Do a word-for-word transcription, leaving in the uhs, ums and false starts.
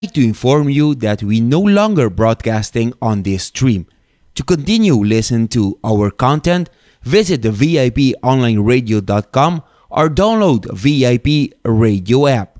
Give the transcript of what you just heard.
like to inform you that we no longer broadcasting on this stream. To continue listening to our content, visit the V I P online radio dot com or download V I P radio app.